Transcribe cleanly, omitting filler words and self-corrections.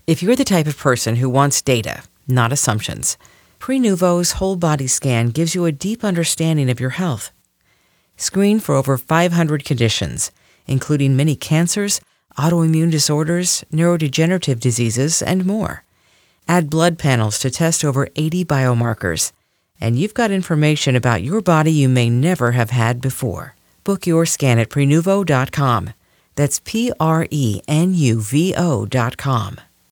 If you're the type of person who wants data, not assumptions, Prenuvo's whole body scan gives you a deep understanding of your health. Screen for over 500 conditions, including many cancers, autoimmune disorders, neurodegenerative diseases, and more. Add blood panels to test over 80 biomarkers, and you've got information about your body you may never have had before. Book your scan at Prenuvo.com. That's Prenuvo.com.